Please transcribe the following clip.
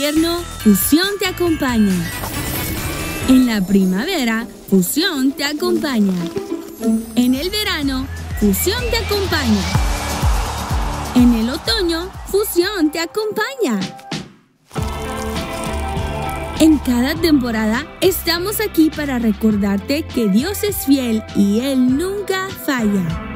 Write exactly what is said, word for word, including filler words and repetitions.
invierno, Fusión te acompaña. En la primavera, Fusión te acompaña. En el verano, Fusión te acompaña. En el otoño, Fusión te acompaña. En cada temporada estamos aquí para recordarte que Dios es fiel y Él nunca falla.